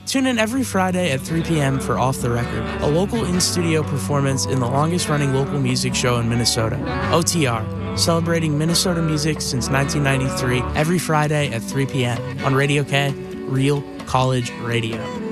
Tune in every Friday at 3 p.m. for Off the Record, a local in-studio performance in the longest-running local music show in Minnesota, OTR, celebrating Minnesota music since 1993, every Friday at 3 p.m. on Radio K, Real College Radio.